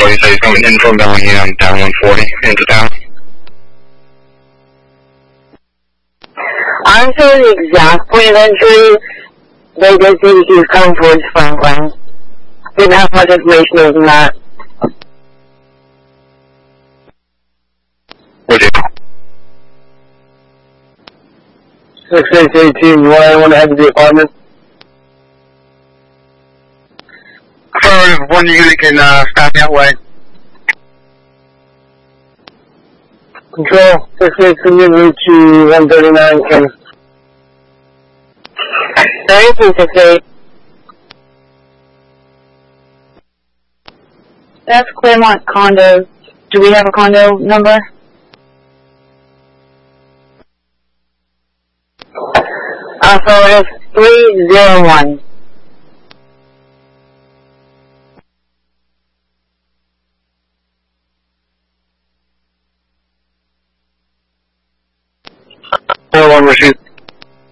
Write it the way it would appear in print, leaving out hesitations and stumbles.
he said he's going in from Bellingham, down 140, into town. I'm sure the exact point of entry, they did say he was coming towards Franklin. Didn't have much information other than that. Would you? 6618, you want anyone to head to the apartment? Affirmative, one unit can stop that way. Control, 68 reach you 139, Ken. 3268. That's Claremont condo. Do we have a condo number? Affirmative, 301.